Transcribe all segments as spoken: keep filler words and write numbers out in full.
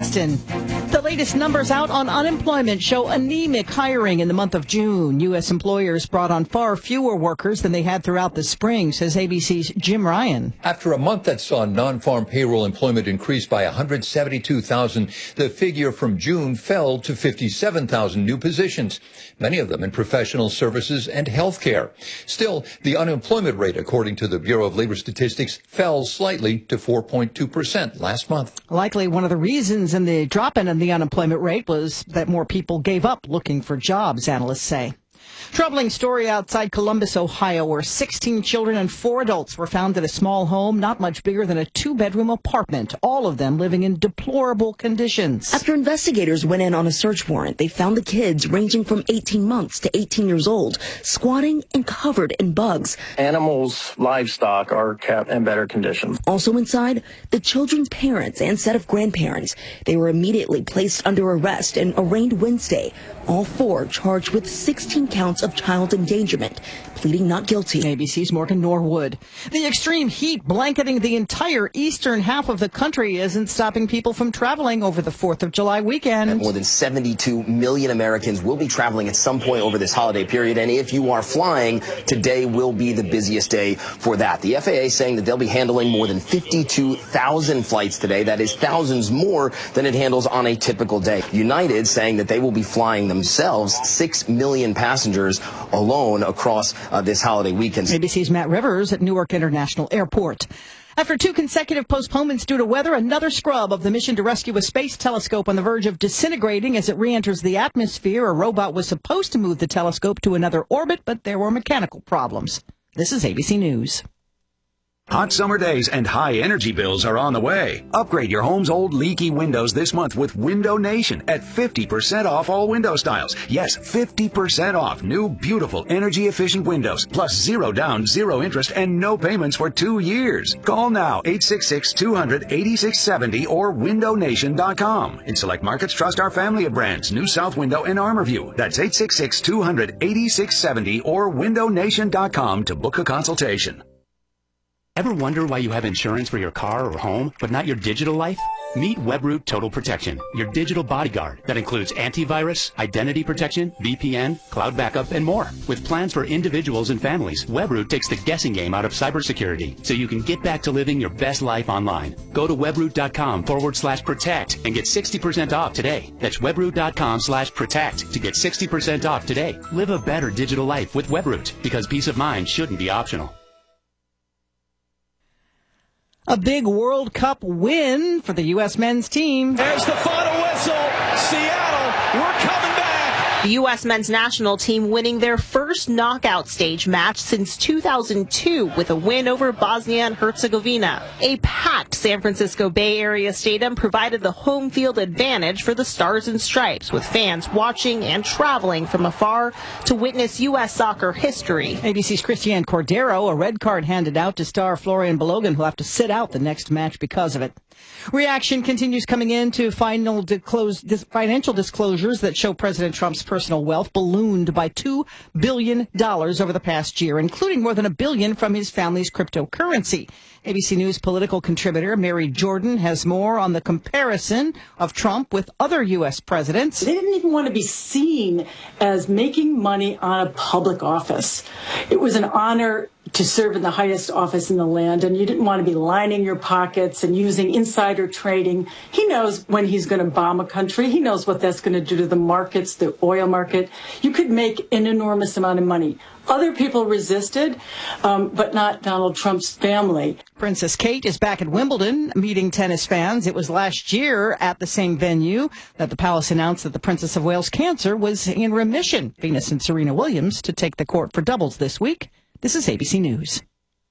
Winston. The latest numbers out on unemployment show anemic hiring in the month of June. U S employers brought on far fewer workers than they had throughout the spring, says A B C's Jim Ryan. After a month that saw non-farm payroll employment increase by one hundred seventy-two thousand, the figure from June fell to fifty-seven thousand new positions, many of them in professional services and healthcare. Still, the unemployment rate, according to the Bureau of Labor Statistics, fell slightly to four point two percent last month. Likely one of the reasons in the drop in the unemployment rate was that more people gave up looking for jobs, analysts say. Troubling story outside Columbus, Ohio, where sixteen children and four adults were found at a small home not much bigger than a two-bedroom apartment, all of them living in deplorable conditions. After investigators went in on a search warrant, they found the kids ranging from eighteen months to eighteen years old, squatting and covered in bugs. Animals, livestock are kept in better conditions. Also inside, the children's parents and set of grandparents. They were immediately placed under arrest and arraigned Wednesday. All four charged with sixteen counts of child endangerment, pleading not guilty. A B C's Morgan Norwood. The extreme heat blanketing the entire eastern half of the country isn't stopping people from traveling over the fourth of July weekend. More than seventy-two million Americans will be traveling at some point over this holiday period, and if you are flying, today will be the busiest day for that. The F A A saying that they'll be handling more than fifty-two thousand flights today. That is thousands more than it handles on a typical day. United saying that they will be flying themselves six million passengers alone across uh, this holiday weekend. A B C's Matt Rivers at Newark International Airport. After two consecutive postponements due to weather, another scrub of the mission to rescue a space telescope on the verge of disintegrating as it re-enters the atmosphere. A robot was supposed to move the telescope to another orbit, but there were mechanical problems. This is A B C News. Hot summer days and high energy bills are on the way. Upgrade your home's old leaky windows this month with Window Nation at fifty percent off all window styles. Yes, fifty percent off new, beautiful, energy-efficient windows, plus zero down, zero interest, and no payments for two years. Call now, eight six six, two hundred, eighty-six seventy or window nation dot com. In select markets, trust our family of brands, New South Window and Armorview. That's eight six six, two hundred, eighty-six seventy or window nation dot com to book a consultation. Ever wonder why you have insurance for your car or home, but not your digital life? Meet Webroot Total Protection, your digital bodyguard that includes antivirus, identity protection, V P N, cloud backup, and more. With plans for individuals and families, Webroot takes the guessing game out of cybersecurity so you can get back to living your best life online. Go to webroot.com forward slash protect and get sixty percent off today. That's webroot.com slash protect to get sixty percent off today. Live a better digital life with Webroot, because peace of mind shouldn't be optional. A big World Cup win for the U S men's team. There's the final whistle. Seattle, we're coming back. The U S men's national team winning their first knockout stage match since two thousand two with a win over Bosnia and Herzegovina. A packed San Francisco Bay Area stadium provided the home field advantage for the Stars and Stripes, with fans watching and traveling from afar to witness U S soccer history. A B C's Christiane Cordero, a red card handed out to star Florian Balogun, who'll have to sit out the next match because of it. Reaction continues coming in to final disclose, dis, financial disclosures that show President Trump's personal wealth ballooned by two billion dollars over the past year, including more than a billion from his family's cryptocurrency. A B C News political contributor Mary Jordan has more on the comparison of Trump with other U S presidents. They didn't even want to be seen as making money on a public office. It was an honor to serve in the highest office in the land, and you didn't want to be lining your pockets and using insider trading. He knows when he's going to bomb a country. He knows what that's going to do to the markets, the oil market. You could make an enormous amount of money. Other people resisted, um, but not Donald Trump's family. Princess Kate is back at Wimbledon meeting tennis fans. It was last year at the same venue that the palace announced that the Princess of Wales' cancer was in remission. Venus and Serena Williams to take the court for doubles this week. This is A B C News.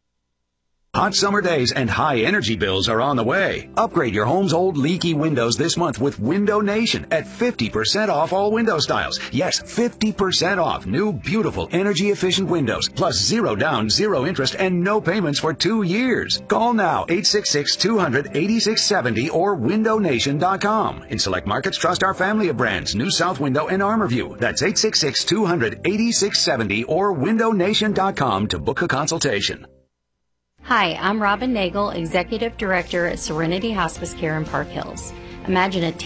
Hot summer days and high energy bills are on the way. Upgrade your home's old leaky windows this month with Window Nation at fifty percent off all window styles. Yes, fifty percent off new, beautiful, energy-efficient windows, plus zero down, zero interest, and no payments for two years. Call now, eight six six, two hundred, eighty-six seventy or window nation dot com. In select markets, trust our family of brands, New South Window and Armorview. That's eight six six, two hundred, eighty-six seventy or window nation dot com to book a consultation. Hi, I'm Robin Nagel, Executive Director at Serenity Hospice Care in Park Hills. Imagine a